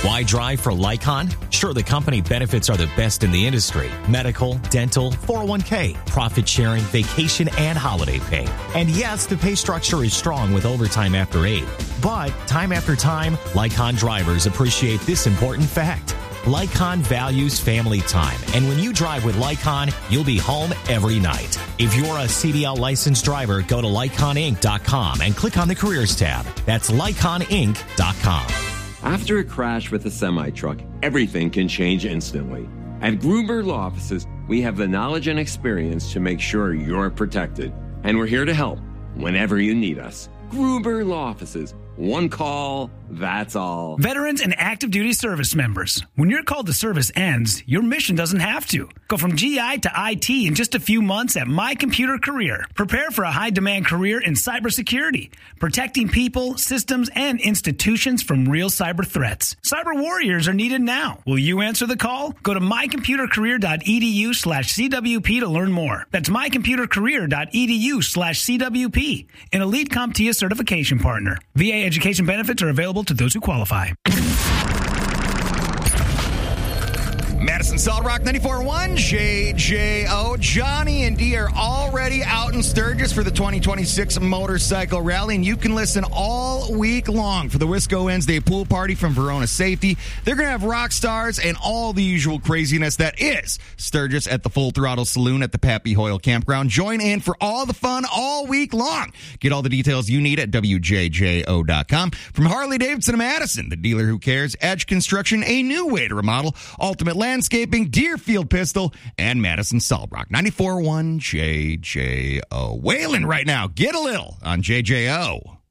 Why drive for Lycon? Sure, the company benefits are the best in the industry. Medical, dental, 401k, profit sharing, vacation, and holiday pay. And yes, the pay structure is strong with overtime after 8. But time after time, Lycon drivers appreciate this important fact. Lycon values family time, and when you drive with Lycon, you'll be home every night. If you're a CDL licensed driver, go to LyconInc.com and click on the Careers tab. That's LyconInc.com. After a crash with a semi-truck, everything can change instantly. At Gruber Law Offices, we have the knowledge and experience to make sure you're protected. And we're here to help whenever you need us. Gruber Law Offices. One call, that's all. Veterans and active duty service members. When your call to service ends, your mission doesn't have to. Go from GI to IT in just a few months at My Computer Career. Prepare for a high-demand career in cybersecurity, protecting people, systems, and institutions from real cyber threats. Cyber warriors are needed now. Will you answer the call? Go to mycomputercareer.edu/CWP to learn more. That's mycomputercareer.edu/CWP, an Elite CompTIA certification partner. VA education benefits are available to those who qualify. Madison Solid Rock 94.1, JJO. Johnny and Dee are already out in Sturgis for the 2026 Motorcycle Rally, and you can listen all week long for the Wisco Wednesday pool party from Verona Safety. They're going to have rock stars and all the usual craziness that is Sturgis at the Full Throttle Saloon at the Pappy Hoyle Campground. Join in for all the fun all week long. Get all the details you need at WJJO.com. From Harley Davidson to Madison, the dealer who cares, Edge Construction, a new way to remodel, Ultimate Landscaping, Deerfield Pistol, and Madison Solid Rock. 94.1 JJO. Wailing right now. Get a little on JJO.